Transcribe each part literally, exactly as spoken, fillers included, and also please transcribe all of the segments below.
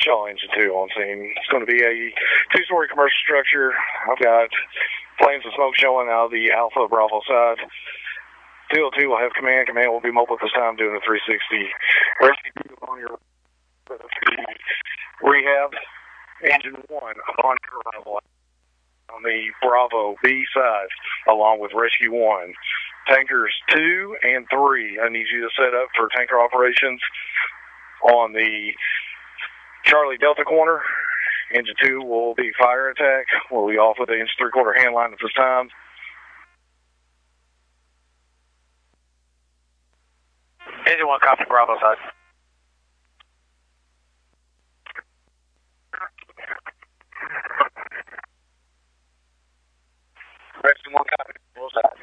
Shaw Engine two on scene. It's going to be a two-story commercial structure. I've got flames of smoke showing out of the Alpha Bravo side. two oh two will have command. Command will be mobile at this time doing a three sixty. Rescue on your rehab. Engine one on your arrival on the Bravo B side, along with Rescue one. Tankers two and three, I need you to set up for tanker operations on the Charlie Delta corner. Engine two will be fire attack. We'll be off with the inch three-quarter hand line at this time. Engine one, copy Bravo side. Rescue one, copy Bravo side.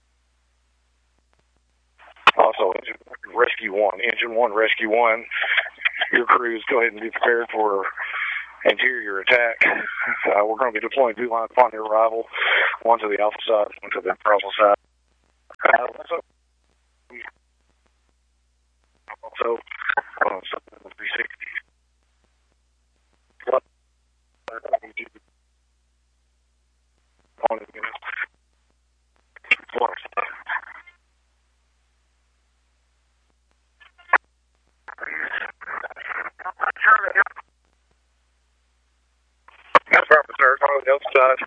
Also, engine Rescue one. Engine one, Rescue one. Your crews, go ahead and be prepared for interior attack. Uh, we're going to be deploying two lines upon your arrival. One to the Alpha side, one to the Bravo side. Uh, also, also uh, three sixty. What? On it, you know. That's perfect, sir. On the outside.